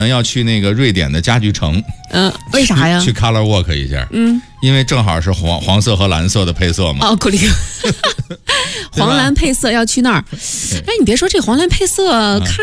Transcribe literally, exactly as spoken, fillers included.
要去那个瑞典的家具城， 嗯，为啥呀？ 去 Color Walk 一下， 嗯， 因为正好是黄黄色和蓝色的配色嘛。 哦，苦力哥，黄蓝配色要去那儿。哎，你别说这黄蓝配色，看